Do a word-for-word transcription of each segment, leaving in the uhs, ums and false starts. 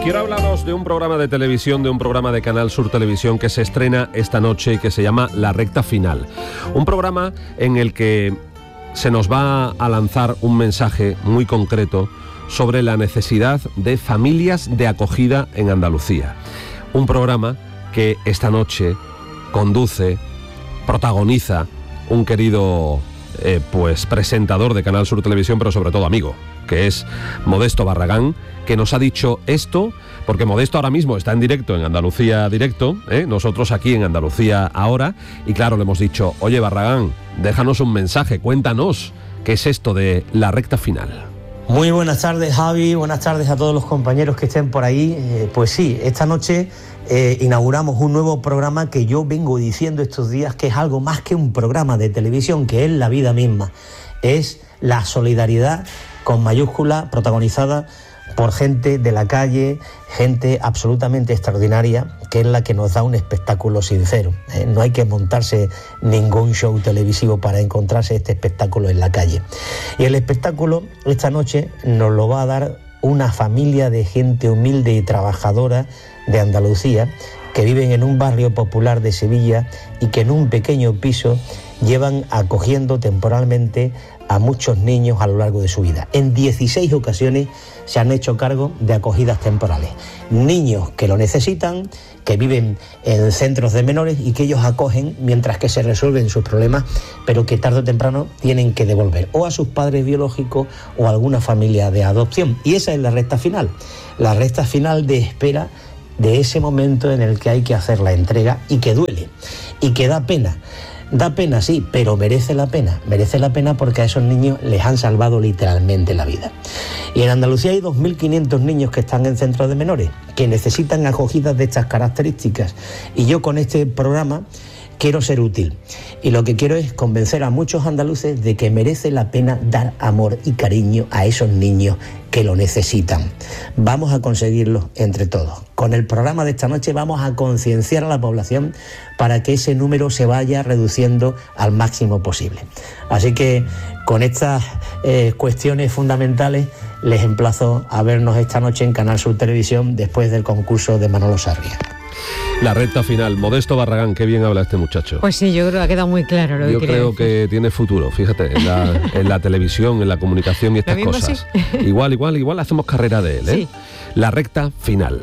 Quiero hablaros de un programa de televisión, de un programa de Canal Sur Televisión que se estrena esta noche y que se llama La Recta Final. Un programa en el que se nos va a lanzar un mensaje muy concreto sobre la necesidad de familias de acogida en Andalucía. Un programa que esta noche conduce, protagoniza un querido eh, pues presentador de Canal Sur Televisión, pero sobre todo amigo, que es Modesto Barragán, que nos ha dicho esto, porque Modesto ahora mismo está en directo en Andalucía Directo, ¿eh? nosotros aquí en Andalucía Ahora, y claro, le hemos dicho, oye Barragán, déjanos un mensaje, cuéntanos qué es esto de La Recta Final. Muy buenas tardes, Javi, buenas tardes a todos los compañeros que estén por ahí. Eh, pues sí, esta noche eh, inauguramos un nuevo programa que yo vengo diciendo estos días que es algo más que un programa de televisión, que es la vida misma. Es la solidaridad con mayúscula, protagonizada por gente de la calle, gente absolutamente extraordinaria, que es la que nos da un espectáculo sincero. ¿eh? No hay que montarse ningún show televisivo para encontrarse este espectáculo en la calle. Y el espectáculo esta noche nos lo va a dar una familia de gente humilde y trabajadora de Andalucía, que viven en un barrio popular de Sevilla y que en un pequeño piso llevan acogiendo temporalmente a muchos niños a lo largo de su vida. En dieciséis ocasiones se han hecho cargo de acogidas temporales. Niños que lo necesitan, que viven en centros de menores y que ellos acogen mientras que se resuelven sus problemas, pero que tarde o temprano tienen que devolver o a sus padres biológicos o a alguna familia de adopción. Y esa es la recta final, la recta final de espera de ese momento en el que hay que hacer la entrega y que duele y que da pena. Da pena, sí, pero merece la pena. Merece la pena porque a esos niños les han salvado literalmente la vida. Y en Andalucía hay dos mil quinientos niños que están en centros de menores, que necesitan acogidas de estas características. Y yo con este programa quiero ser útil. Y lo que quiero es convencer a muchos andaluces de que merece la pena dar amor y cariño a esos niños que lo necesitan. Vamos a conseguirlo entre todos. Con el programa de esta noche vamos a concienciar a la población para que ese número se vaya reduciendo al máximo posible. Así que con estas eh, cuestiones fundamentales les emplazo a vernos esta noche en Canal Sur Televisión después del concurso de Manolo Sarria. La recta final. Modesto Barragán, qué bien habla este muchacho. Pues sí, yo creo que ha quedado muy claro lo yo que creo decir. Que tiene futuro, fíjate, en la, en la televisión, en la comunicación y estas cosas. Sí. Igual, igual, igual hacemos carrera de él, ¿eh? Sí. La recta final.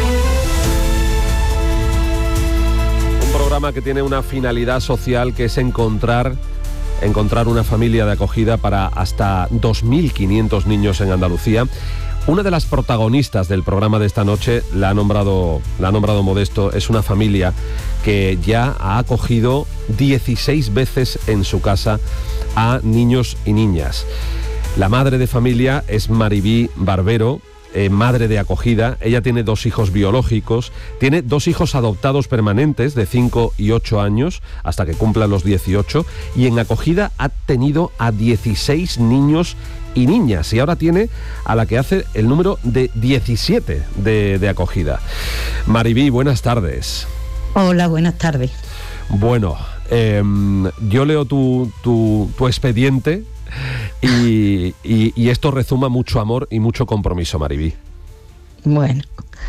Un programa que tiene una finalidad social que es encontrar, encontrar una familia de acogida para hasta dos mil quinientos niños en Andalucía. Una de las protagonistas del programa de esta noche, la ha nombrado, la ha nombrado Modesto, es una familia que ya ha acogido dieciséis veces en su casa a niños y niñas. La madre de familia es Maribí Barbero, eh, madre de acogida. Ella tiene dos hijos biológicos, tiene dos hijos adoptados permanentes de cinco y ocho años, hasta que cumplan los dieciocho, y en acogida ha tenido a dieciséis niños y niñas, y ahora tiene a la que hace el número de diecisiete de, de acogida. Maribí, buenas tardes. Hola, buenas tardes. Bueno, eh, yo leo tu, tu, tu expediente y, y, y esto rezuma mucho amor y mucho compromiso, Maribí. Bueno,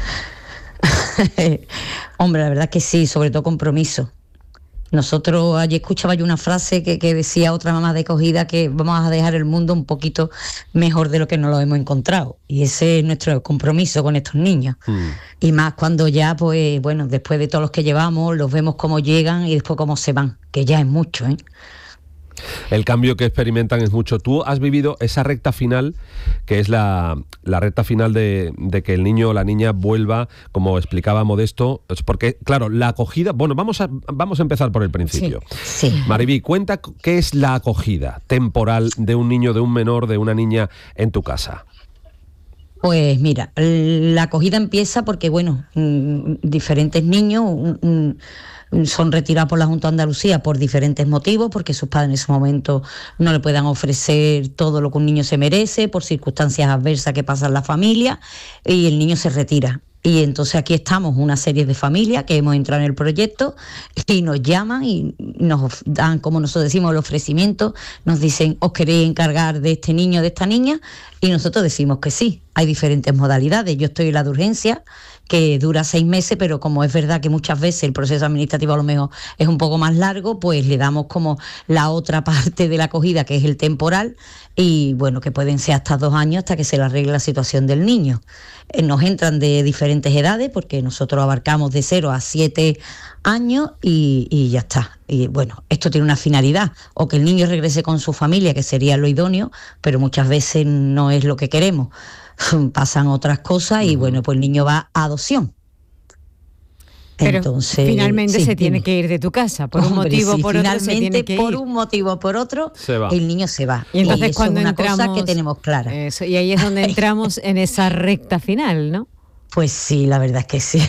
hombre, la verdad que sí, sobre todo compromiso. Nosotros, ayer escuchaba yo una frase que, que decía otra mamá de acogida, que vamos a dejar el mundo un poquito mejor de lo que nos lo hemos encontrado. Y ese es nuestro compromiso con estos niños. Mm. Y más cuando ya, pues, bueno, después de todos los que llevamos, los vemos cómo llegan y después cómo se van, que ya es mucho, ¿eh? El cambio que experimentan es mucho. Tú has vivido esa recta final, que es la, la recta final de, de que el niño o la niña vuelva, como explicaba Modesto, porque, claro, la acogida... Bueno, vamos a, vamos a empezar por el principio. Sí, sí. Maribí, cuenta qué es la acogida temporal de un niño, de un menor, de una niña en tu casa. Pues mira, la acogida empieza porque, bueno, diferentes niños... son retirados por la Junta de Andalucía por diferentes motivos, porque sus padres en ese momento no le puedan ofrecer todo lo que un niño se merece, por circunstancias adversas que pasan en la familia, y el niño se retira. Y entonces aquí estamos una serie de familias que hemos entrado en el proyecto y nos llaman y nos dan, como nosotros decimos, el ofrecimiento, nos dicen, ¿os queréis encargar de este niño, de esta niña? Y nosotros decimos que sí. Hay diferentes modalidades. Yo estoy en la de urgencia, que dura seis meses, pero como es verdad que muchas veces el proceso administrativo a lo mejor es un poco más largo, pues le damos como la otra parte de la acogida, que es el temporal, y bueno, que pueden ser hasta dos años hasta que se le arregle la situación del niño. Eh, nos entran de diferentes edades, porque nosotros abarcamos de cero a siete años y, y ya está. Y bueno, esto tiene una finalidad, o que el niño regrese con su familia, que sería lo idóneo, pero muchas veces no es lo que queremos. Pasan otras cosas y bueno, pues el niño va a adopción. Pero entonces finalmente sí, se tiene dime. que ir de tu casa por un Hombre, motivo sí, por otro se tiene que por ir. un motivo o por otro Se va. el niño se va. Y entonces eso cuando es una entramos, cosa que tenemos clara. Eso, y ahí es donde entramos en esa recta final, ¿no? Pues sí, la verdad es que sí.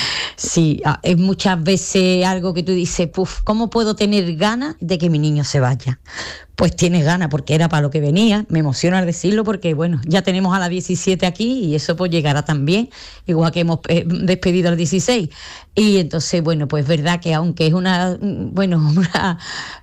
Sí, es muchas veces algo que tú dices, puf, ¿cómo puedo tener ganas de que mi niño se vaya? Pues tienes ganas, porque era para lo que venía. Me emociona al decirlo porque, bueno, ya tenemos a la diecisiete aquí y eso pues llegará también, igual que hemos eh, despedido a la dieciséis. Y entonces, bueno, pues es verdad que aunque es una, bueno, una,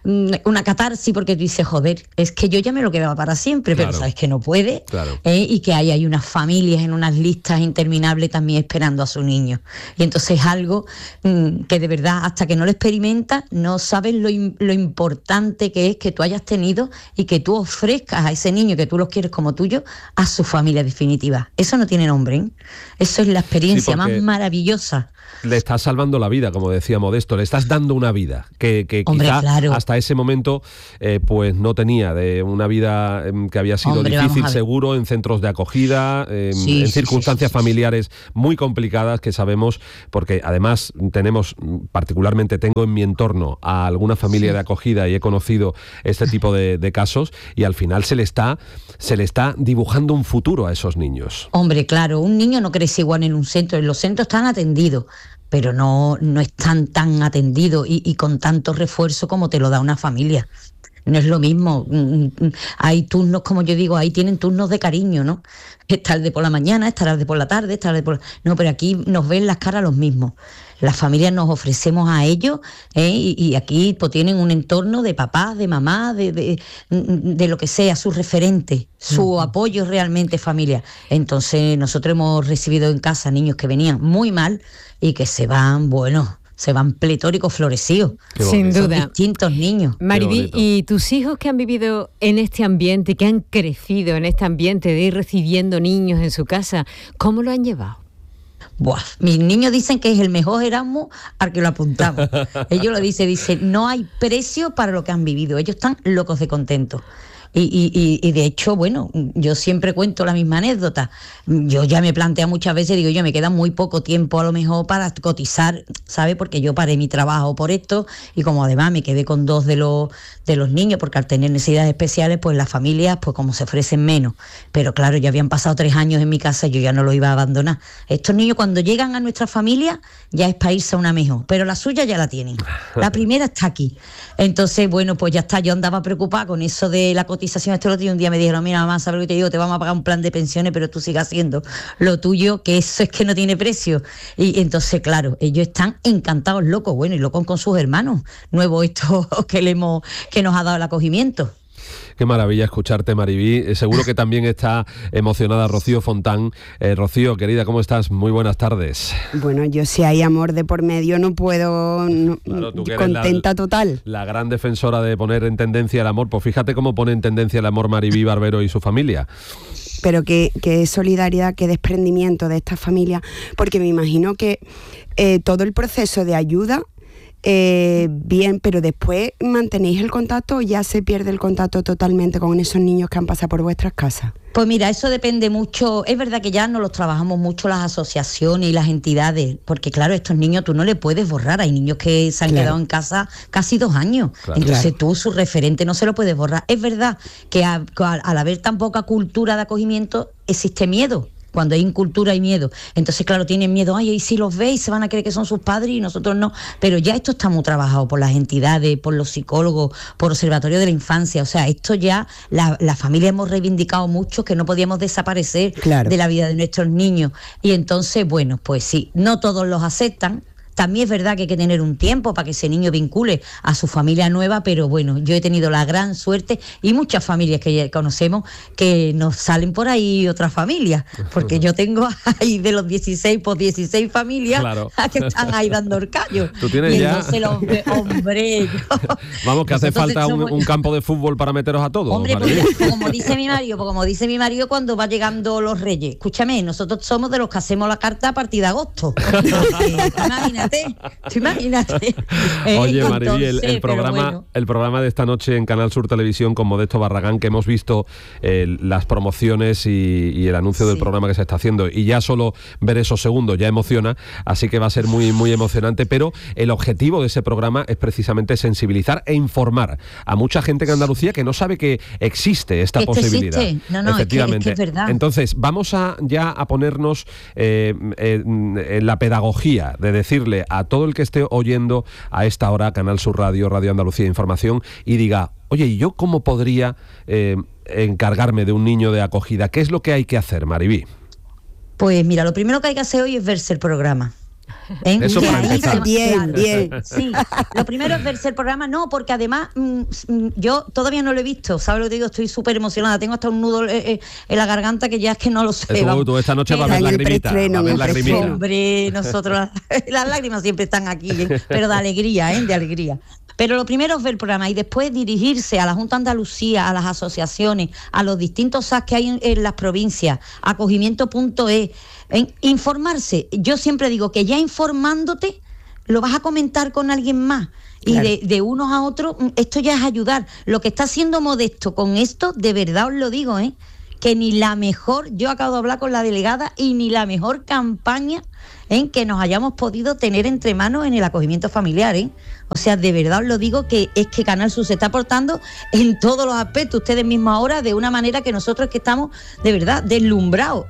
una catarsis, porque tú dices, joder, es que yo ya me lo quedaba para siempre, Claro. pero sabes que no puede, Claro. ¿eh? Y que hay, hay unas familias en unas listas interminables también esperando a su niño. Y entonces es algo mmm, que de verdad, hasta que no lo experimentas, no sabes lo, lo importante que es que tú hayas tenido y que tú ofrezcas a ese niño que tú los quieres como tuyo a su familia definitiva. Eso no tiene nombre, ¿eh? Eso es la experiencia Sí, más porque maravillosa. Le estás salvando la vida, como decía Modesto, le estás dando una vida que, que Hombre, quizá claro. hasta ese momento eh, pues no tenía, de una vida eh, que había sido Hombre, vamos difícil a ver. seguro en centros de acogida, eh, Sí, en sí, circunstancias sí, sí, sí. familiares muy complicadas que sabemos, porque además tenemos, particularmente tengo en mi entorno a alguna familia Sí. de acogida y he conocido este tipo de, de casos y al final se le está, se le está dibujando un futuro a esos niños. Hombre, claro, un niño no crece igual en un centro. En los centros están atendidos, pero no, no están tan atendidos y, y con tanto refuerzo como te lo da una familia. No es lo mismo. Hay turnos, como yo digo, ahí tienen turnos de cariño, ¿no? Es tarde por la mañana, es tarde por la tarde, es tarde por... No, pero aquí nos ven las caras los mismos. Las familias nos ofrecemos a ellos, ¿eh? y, y aquí pues tienen un entorno de papás, de mamás, de, de, de lo que sea, su referente, su uh-huh. apoyo realmente familiar. Entonces nosotros hemos recibido en casa niños que venían muy mal y que se van, bueno... se van pletóricos, florecidos. Sin duda. Son distintos niños. Mariví, ¿y tus hijos que han vivido en este ambiente, que han crecido en este ambiente de ir recibiendo niños en su casa, cómo lo han llevado? Buah, mis niños dicen que es el mejor Erasmus al que lo apuntamos. Ellos lo dicen, dicen, no hay precio para lo que han vivido. Ellos están locos de contentos. Y, y, y de hecho, bueno, yo siempre cuento la misma anécdota. Yo ya me planteo muchas veces, digo yo, me queda muy poco tiempo a lo mejor para cotizar, ¿sabes? Porque yo paré mi trabajo por esto y como además me quedé con dos de los de los niños, porque al tener necesidades especiales, pues las familias, pues como se ofrecen menos. Pero claro, ya habían pasado tres años en mi casa y yo ya no los iba a abandonar. Estos niños cuando llegan a nuestra familia ya es para irse a una mejor, pero la suya ya la tienen. La primera está aquí. Entonces, bueno, pues ya está, yo andaba preocupada con eso de la cotización. Este otro día un día me dijeron, mira mamá, ¿sabes lo que te digo? Te vamos a pagar un plan de pensiones, pero tú sigas haciendo lo tuyo, que eso es que no tiene precio. Y entonces, claro, ellos están encantados, locos, bueno, y locos con sus hermanos, nuevos estos que le hemos, que nos ha dado el acogimiento. Qué maravilla escucharte, Mariví. Eh, seguro que también está emocionada Rocío Fontán. Eh, Rocío, querida, ¿cómo estás? Muy buenas tardes. Bueno, yo si hay amor de por medio no puedo... No, claro, tú que contenta la, total. La gran defensora de poner en tendencia el amor. Pues fíjate cómo pone en tendencia el amor Mariví Barbero y su familia. Pero que, que solidaridad, que desprendimiento de esta familia, porque me imagino que eh, todo el proceso de ayuda... Eh, bien, pero después ¿mantenéis el contacto o ya se pierde el contacto totalmente con esos niños que han pasado por vuestras casas? Pues mira, eso depende mucho. Es verdad que ya no los trabajamos mucho las asociaciones y las entidades, porque claro, estos niños tú no les puedes borrar. Hay niños que se han claro. quedado en casa casi dos años. Claro. Entonces claro. tú, su referente, no se lo puedes borrar. Es verdad que a, al, al haber tan poca cultura de acogimiento, existe miedo. Cuando hay incultura y miedo. Entonces, claro, tienen miedo, ay, y si los veis se van a creer que son sus padres y nosotros no. Pero ya esto está muy trabajado por las entidades, por los psicólogos, por Observatorio de la Infancia. O sea, esto ya, la, la familia hemos reivindicado mucho que no podíamos desaparecer claro. de la vida de nuestros niños. Y entonces, bueno, pues sí, no todos los aceptan. También es verdad que hay que tener un tiempo para que ese niño vincule a su familia nueva, pero bueno, yo he tenido la gran suerte y muchas familias que ya conocemos que nos salen por ahí otras familias, porque yo tengo ahí de los dieciséis, pues dieciséis familias claro. que están ahí dando el callo. ¿Tú tienes y ya? Entonces, hombre, hombre yo... Vamos, que hace falta somos... un, un campo de fútbol para meteros a todos. Hombre, pues, como dice mi marido, pues como dice mi marido cuando va llegando los Reyes, escúchame, nosotros somos de los que hacemos la carta a partir de agosto. Imagínate. Tú imagínate. ¿Eh? Oye, Mariví, el, el, programa, bueno. el programa de esta noche en Canal Sur Televisión con Modesto Barragán, que hemos visto eh, las promociones y, y el anuncio sí. del programa que se está haciendo, y ya solo ver esos segundos ya emociona, así que va a ser muy, muy emocionante, pero el objetivo de ese programa es precisamente sensibilizar e informar a mucha gente en Andalucía que no sabe que existe esta ¿Es posibilidad. Que existe? No, no, Efectivamente. Es que, es que es verdad. Entonces, vamos a ya a ponernos eh, en, en la pedagogía de decirle a todo el que esté oyendo a esta hora Canal Sur Radio, Radio Andalucía Información, y diga, oye, ¿y yo cómo podría eh, encargarme de un niño de acogida? ¿Qué es lo que hay que hacer, Mariví? Pues mira, lo primero que hay que hacer hoy es verse el programa. ¿Eh? Eso para empezar. Bien, bien. Sí, lo primero es verse el programa, no, porque además mm, yo todavía no lo he visto, ¿sabes lo que te digo? Estoy súper emocionada, tengo hasta un nudo eh, en la garganta que ya es que no lo sé. Tú, tú esta noche vas a ver lagrimita. Hombre, nosotros las lágrimas siempre están aquí, ¿eh? Pero de alegría, ¿eh? De alegría. Pero lo primero es ver el programa y después dirigirse a la Junta de Andalucía, a las asociaciones, a los distintos S A C que hay en, en las provincias, acogimiento punto es, en informarse. Yo siempre digo que ya informándote lo vas a comentar con alguien más. Y claro. de, de unos a otros, esto ya es ayudar. Lo que está haciendo Modesto con esto, de verdad os lo digo, ¿eh? Que ni la mejor, yo acabo de hablar con la delegada, y ni la mejor campaña en que nos hayamos podido tener entre manos en el acogimiento familiar, ¿eh? O sea, de verdad os lo digo, que es que Canal Sur se está aportando en todos los aspectos, ustedes mismos ahora, de una manera que nosotros que estamos, de verdad, deslumbrados.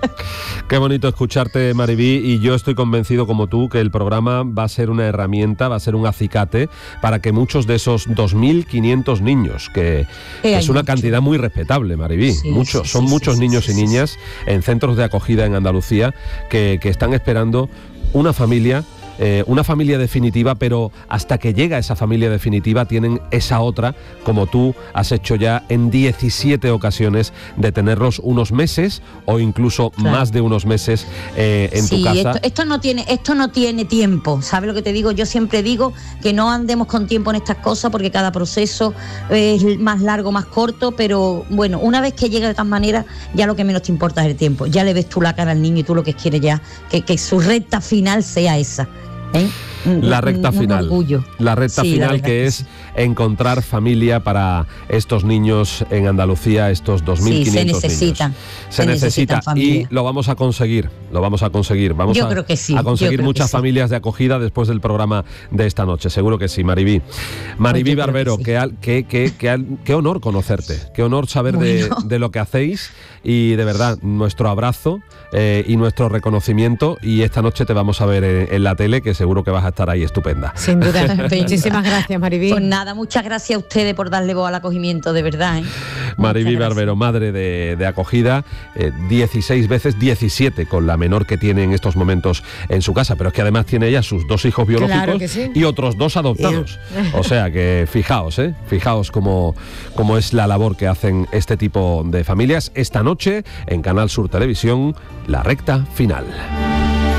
Qué bonito escucharte, Mariví, y yo estoy convencido como tú que el programa va a ser una herramienta, va a ser un acicate para que muchos de esos dos mil quinientos niños, que eh, es una mucho. cantidad muy respetable, Mariví, sí, muchos, sí, son sí, muchos sí, niños sí, y niñas sí, sí. en centros de acogida en Andalucía que, que están esperando una familia, eh, una familia definitiva, pero hasta que llega esa familia definitiva tienen esa otra, como tú has hecho ya en diecisiete ocasiones, de tenerlos unos meses o incluso claro. más de unos meses eh, en sí, tu casa. Esto, esto no tiene, esto no tiene tiempo, ¿sabes lo que te digo? Yo siempre digo que no andemos con tiempo en estas cosas porque cada proceso es más largo, más corto, pero bueno, una vez que llega de tal manera, ya lo que menos te importa es el tiempo. Ya le ves tú la cara al niño y tú lo que quieres ya, que, que su recta final sea esa. ¿Eh? La recta un, un final, orgullo. la recta sí, final la que es sí. encontrar familia para estos niños en Andalucía, estos dos mil quinientos sí, se necesita, niños. Se, se necesita y lo vamos a conseguir, lo vamos a conseguir. Vamos Yo a, creo que sí, a conseguir muchas sí. familias de acogida después del programa de esta noche, seguro que sí, Mariví. Mariví pues Barbero, que sí. qué que, que, que, que honor conocerte, qué honor saber bueno. de, de lo que hacéis, y de verdad, nuestro abrazo eh, y nuestro reconocimiento, y esta noche te vamos a ver en, en la tele, que seguro que vas a estar ahí estupenda. Sin duda. Muchísimas gracias, Mariví. Pues nada, muchas gracias a ustedes por darle voz al acogimiento, de verdad, ¿eh? Mariví Barbero, madre de, de acogida, eh, dieciséis veces, diecisiete con la menor que tiene en estos momentos en su casa, pero es que además tiene ella sus dos hijos biológicos claro que sí. y otros dos adoptados. Yeah. O sea que fijaos, ¿eh? Fijaos cómo, cómo es la labor que hacen este tipo de familias. Esta noche en Canal Sur Televisión, la recta final.